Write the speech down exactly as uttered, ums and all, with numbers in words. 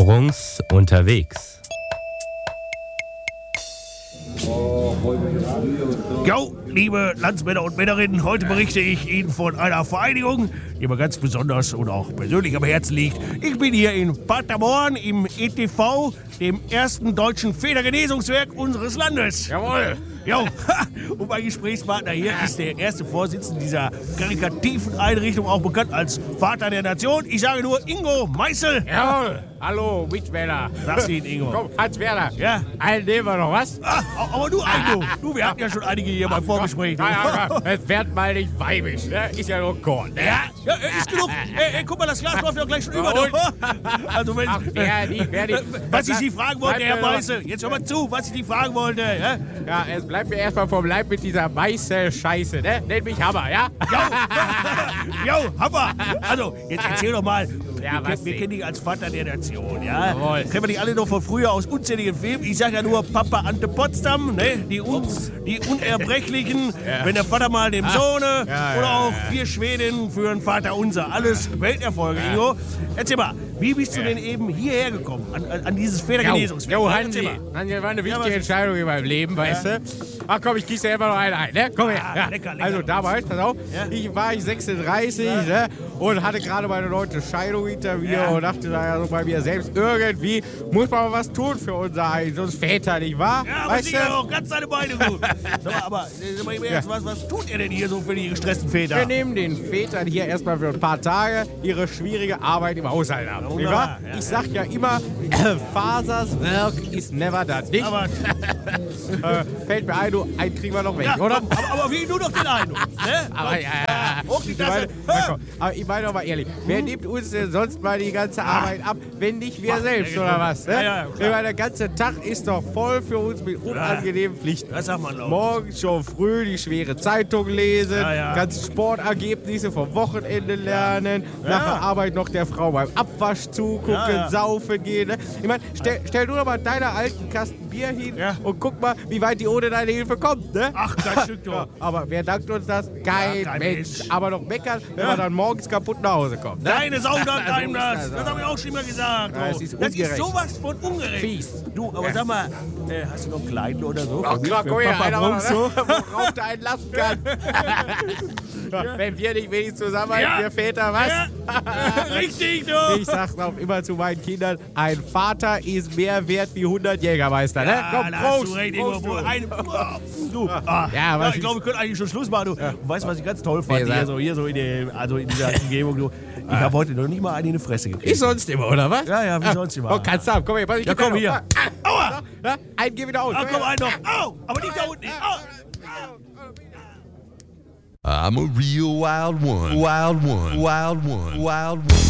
Rungs unterwegs. Jo, liebe Landsmänner und Männerinnen, heute berichte ich Ihnen von einer Vereinigung, die mir ganz besonders und auch persönlich am Herzen liegt. Ich bin hier in Paderborn im E T V, dem ersten deutschen Federgenesungswerk unseres Landes. Jawohl. Jo, und mein Gesprächspartner hier ist der erste Vorsitzende dieser karikativen Einrichtung, auch bekannt als Vater der Nation. Ich sage nur Ingo Meißel. Jawohl. Hallo, Mitwähler. Sag's Ihnen, Ingo. Komm, Hans Werner. Ja. Einen nehmen wir noch, was? Ah, aber du, Ingo. Du, wir hatten ja schon einige hier beim Vorgespräch. Ja, ja, ja. Es wird mal nicht weibig, ne? Ist ja nur Korn. Ne? Ja, ja, ist genug. Ey, ey, guck mal, das Glas läuft ja gleich schon über. Und? Also wenn, Ach, wer nicht, wer nicht. was ich Sie fragen wollte, Bleib Herr mir Meißel, jetzt hör mal zu, was ich Sie fragen wollte. Ja, Ja, es bleibt mir erstmal vom Leib mit dieser Meißel-Scheiße, ne? Nennt mich Hammer, ja? Jo, jo, Hammer. Also, jetzt erzähl doch mal. Ja, wir, was kennen, wir denn? kennen dich als Vater der Nation, ja? Jawohl. Kennen wir dich alle noch von früher aus unzähligen Filmen. Ich sag ja nur Papa Ante Potsdam, ne? Die, un, die Unerbrechlichen, Ja. wenn der Vater mal dem Sohne ja, oder ja, auch ja. vier Schwedinnen für ein Vater unser. Alles Welterfolge, Ingo. Erzähl mal, wie bist du Ja. denn eben hierher gekommen, an, an, an dieses Federgenesungswerk? Jo, Erzähl Hansi. mal. Hansi, war eine Ja, wichtige was- Entscheidung in meinem Leben, weißt du? Ach komm, ich gieße dir immer noch einen ein, ne? Komm her. Ah, Ja. lecker, lecker. Also damals, pass auf, Ja. ich war ich sechsunddreißig, ne? Und hatte gerade meine neunte Scheidung hinter mir Ja. und dachte da ja so bei mir selbst, irgendwie muss man mal was tun für unser Eins, uns Väter, nicht wahr? Ja, aber weißt sicher auch ganz seine Beine gut. Sag mal, aber äh, sag mal im Ernst, Ja. was, was tut ihr denn hier so für die gestressten Väter? Wir nehmen den Vätern hier erstmal für ein paar Tage ihre schwierige Arbeit im Haushalt ab. Nicht Wunderbar, wahr? ja. Ich sag ja immer, Fathers work is never done. Nicht? Aber, äh, fällt mir ein, du, einen kriegen wir noch weg, ja, oder? komm, aber, aber wie nur noch den einen. Ne? Aber, ja, ja, ja. Hoch die Ich Tasse. meine, na komm, aber ich meine doch mal ehrlich, wer nimmt uns denn sonst mal die ganze Arbeit ab, wenn nicht wir selbst, ja, oder was? Ne? ja, ja, klar. Ich meine, der ganze Tag ist doch voll für uns mit unangenehmen Pflichten. Das sagt man doch. Morgens schon früh die schwere Zeitung lesen, Ja, ja. ganze Sportergebnisse vom Wochenende lernen, nach der Arbeit noch der Frau beim Abwasch zugucken, Ja, ja. saufen gehen. Ne? Ich meine, stell, stell du doch mal deiner alten Kasten Bier hin Ja. und guck mal, wie weit die ohne deine Hilfe kommt. Ne? Ach, kein Stück, du. Ja, aber wer dankt uns das? Kein, Ja, kein Mensch. Mensch. Aber noch meckern, wenn Ja. man dann morgens kaputt nach Hause kommt. Ne? Deine Sau dankt einem Also, das. ist das Das habe ich auch schon mal gesagt. Ja, du. es ist das ist ungerecht. sowas von ungerecht. Fies. Du, aber Ja. sag mal, äh, hast du noch Kleidung oder so? Ach Für mich, klar, für guck her, Papa einer, Brunks so? worauf der einen lassen kann. Ja. Wenn wir nicht wenig zusammenhalten, Ja. wir Väter, was? Ja. Richtig, du. Ich sag's auch immer zu meinen Kindern, ein Vater ist mehr wert wie hundert Jägermeister. Ne? Ja, Komm, da hast du Prost, recht, Ingo. Prost, Wohl du. ein- Du, ah, Ja, was ich ist- glaube, wir können eigentlich schon Schluss machen. Du. Du weißt, was ich ganz toll fand, Nee, sag. hier so, hier so in, dem, also in dieser Umgebung. Du. Ich habe heute noch nicht mal eine in die Fresse gekriegt. Ist sonst immer, oder was? Ja, ja, wie sonst immer. Oh, kannst du haben. Komm her, pass ich Ja, geb dir komm noch. hier. Ah, Aua! Na, einen geh wieder aus. Ah, komm, her. ein noch. Au, aber nicht da unten. Au. I'm a real wild one. Wild one. Wild one. Wild one.